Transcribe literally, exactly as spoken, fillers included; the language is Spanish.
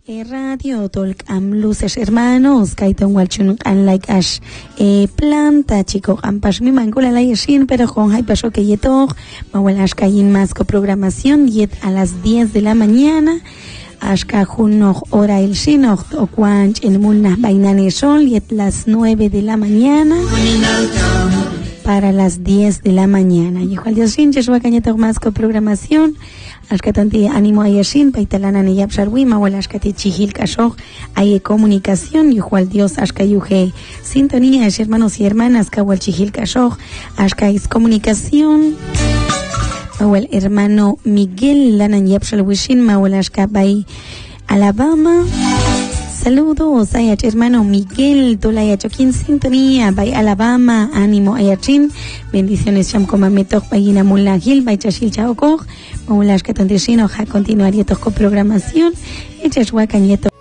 Eh, radio Tolk am luces hermanos kaiton walchun an like ash eh, planta chico ampash mi mangula la yeshin pero con hay pasó que yetor mawalash kayin más co programación yet a las diez de la mañana ashka junoj hora el shinoch o cuanch el mulna bainani sol yet las nueve de la mañana para las diez de la mañana. Y igual Dios sin Yeshua cañeto más con programación. Ashkatanti ánimo a Yashin, paitalana ni yapsharwima, o ashkati chihil kashoj, hay comunicación, y igual Dios ashkayuje sintonía, hermanos y hermanas, kawal chihil kashoj, ashkais comunicación. Mawel hermano Miguel lanan yapshalwishin, mawel ashkabay Alabama. Saludos, ayach hermano Miguel, tolayachokin sintonía, by Alabama, ánimo ayachin, bendiciones cham comametok, bayina mulagil, by chashil chaokoj, maulash katondishino, ja continuaría con programación, echas huacañeto.